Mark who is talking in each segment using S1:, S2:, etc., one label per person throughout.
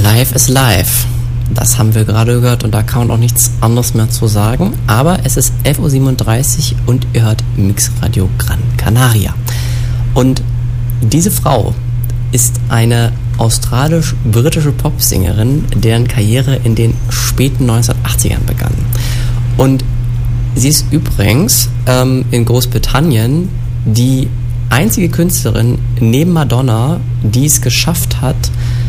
S1: Life is Life. Das haben wir gerade gehört und da kann man auch nichts anderes mehr zu sagen. Aber es ist 11.37 Uhr und ihr hört Mixradio Gran Canaria. Und diese Frau ist eine australisch-britische Popsängerin, deren Karriere in den späten 1980ern begann. Und sie ist übrigens in Großbritannien die einzige Künstlerin neben Madonna, die es geschafft hat,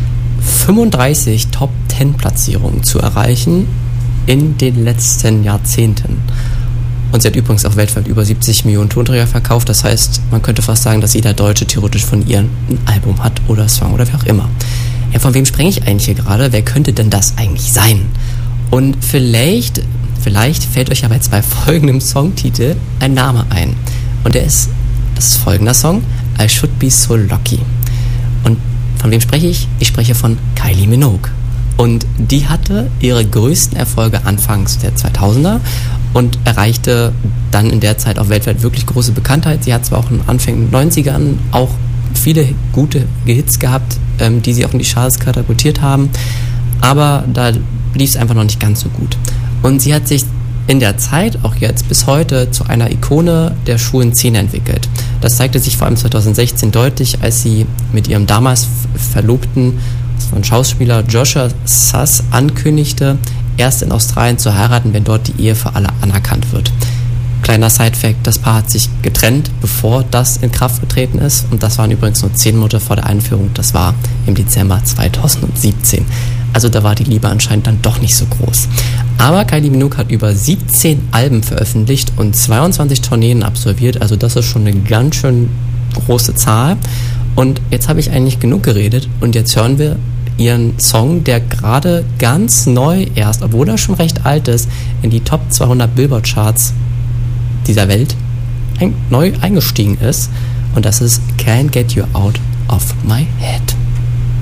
S1: 35 Top-10-Platzierungen zu erreichen in den letzten Jahrzehnten. Und sie hat übrigens auch weltweit über 70 Millionen Tonträger verkauft. Das heißt, man könnte fast sagen, dass jeder Deutsche theoretisch von ihr ein Album hat oder Song oder wie auch immer. Ja, von wem spreche ich eigentlich hier gerade? Wer könnte denn das eigentlich sein? Und vielleicht fällt euch aber jetzt bei folgendem Songtitel ein Name ein. Und das ist folgender Song, I Should Be So Lucky. Und von wem spreche ich? Ich spreche von Kylie Minogue. Und die hatte ihre größten Erfolge anfangs der 2000er und erreichte dann in der Zeit auch weltweit wirklich große Bekanntheit. Sie hat zwar auch in den Anfängen 90ern auch viele gute Hits gehabt, die sie auch in die Charts katapultiert haben, aber da lief es einfach noch nicht ganz so gut. Und sie hat sich in der Zeit, auch jetzt bis heute, zu einer Ikone der schwulen Szene entwickelt. Das zeigte sich vor allem 2016 deutlich, als sie mit ihrem damals Verlobten, von Schauspieler Joshua Suss, ankündigte, erst in Australien zu heiraten, wenn dort die Ehe für alle anerkannt wird. Kleiner Side-Fact, das Paar hat sich getrennt, bevor das in Kraft getreten ist, und das waren übrigens nur 10 Monate vor der Einführung, das war im Dezember 2017. Also da war die Liebe anscheinend dann doch nicht so groß. Aber Kylie Minogue hat über 17 Alben veröffentlicht und 22 Tourneen absolviert, also das ist schon eine ganz schön große Zahl. Und jetzt habe ich eigentlich genug geredet und jetzt hören wir ihren Song, der gerade ganz neu erst, obwohl er schon recht alt ist, in die Top 200 Billboard-Charts dieser Welt neu eingestiegen ist. Und das ist Can't Get You Out of My Head.